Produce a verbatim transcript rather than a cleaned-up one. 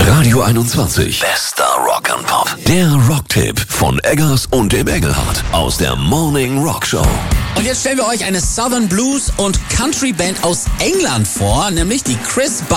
Radio einundzwanzig. Bester Rock and Pop. Der Rocktipp von Eggers und dem Engelhardt aus der Morning Rock Show. Und jetzt stellen wir euch eine Southern Blues und Country Band aus England vor, nämlich die Chris